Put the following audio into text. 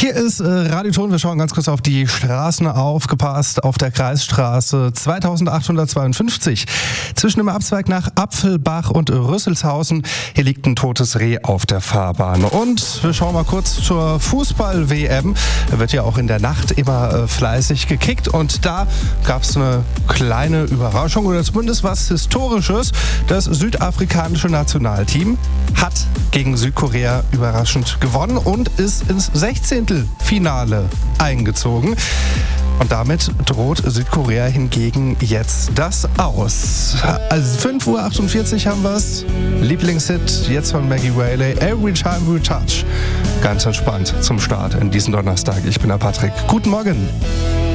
Hier ist Radioton. Wir schauen ganz kurz auf die Straßen aufgepasst. Auf der Kreisstraße 2852 zwischen dem Abzweig nach Apfelbach und Rüsselshausen. Hier liegt ein totes Reh auf der Fahrbahn. Und wir schauen mal kurz zur Fußball-WM. Da wird ja auch in der Nacht immer fleißig gekickt. Und da gab es eine kleine Überraschung oder zumindest was Historisches. Das südafrikanische Nationalteam hat gegen Südkorea überraschend gewonnen und ist ins 16. Finale eingezogen. Und damit droht Südkorea hingegen jetzt das Aus. Also 5:48 Uhr haben wir es. Lieblingshit jetzt von Maggie Whaley, Every Time We Touch. Ganz entspannt zum Start in diesen Donnerstag. Ich bin der Patrick. Guten Morgen.